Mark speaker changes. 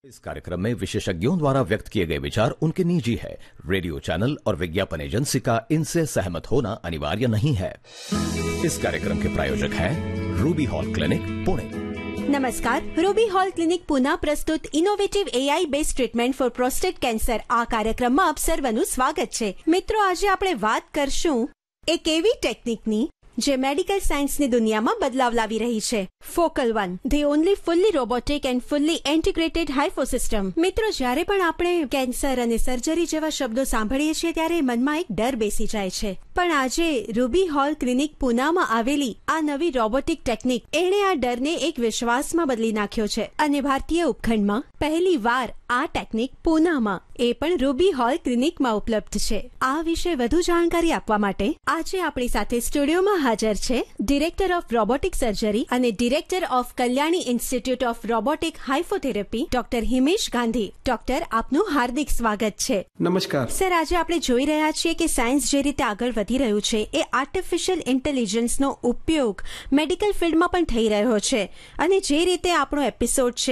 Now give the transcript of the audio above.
Speaker 1: इस कार्यक्रम में विशेषज्ञों द्वारा व्यक्त किए गए विचार उनके निजी है। रेडियो चैनल और विज्ञापन एजेंसी का इनसे सहमत होना अनिवार्य नहीं है। इस कार्यक्रम के प्रायोजक हैं रूबी हॉल क्लिनिक पुणे।
Speaker 2: નમસ્કાર, રૂબી હોલ ક્લિનિક પુના પ્રસ્તુત innovative AI base treatment four prostate cancer આ કાર્યક્રમમાં આપ સર્વનું સ્વાગત છે। મિત્રો, આજે આપણે વાત કરશું એક એવી ટેકનિકની જે મેડિકલ સાયન્સની દુનિયામાં બદલાવ લાવી રહી છે। Focal one, the only fully robotic and fully integrated હાઇફો system. મિત્રો, જ્યારે પણ આપણે કેન્સર અને સર્જરી જેવા શબ્દો સાંભળીએ છીએ ત્યારે મનમાં એક ડર બેસી જાય છે, પણ આજે રૂબી હોલ ક્લિનિક પુનામાં આવેલી આ નવી રોબોટિક ટેકનિક એણે આ ડરને એક વિશ્વાસમાં બદલી નાખ્યો છે અને ભારતીય ઉપખંડમાં પહેલી વાર આ ટેકનિક પુનામાં એ પણ રૂબી હોલ ક્લિનિકમાં ઉપલબ્ધ છે। આ વિશે વધુ જાણકારી આપવા માટે આજે આપણી સાથે સ્ટુડિયોમાં હાજર છે ડિરેક્ટર ઓફ રોબોટિક સર્જરી અને director of Kalyani institute of robotic હાઇફોથેરાપી doctor Himesh Gandhi. Doctor, આપનું હાર્દિક સ્વાગત છે।
Speaker 3: નમસ્કાર
Speaker 2: સર, આજે આપણે જોઈ રહ્યા છીએ કે સાયન્સ જે રીતે આગળ વધી રહ્યું છે એ આર્ટિફિશિયલ ઇન્ટેલિજન્સનો ઉપયોગ મેડિકલ ફિલ્ડમાં પણ થઈ રહ્યો છે અને જે રીતે આપણો એપિસોડ છે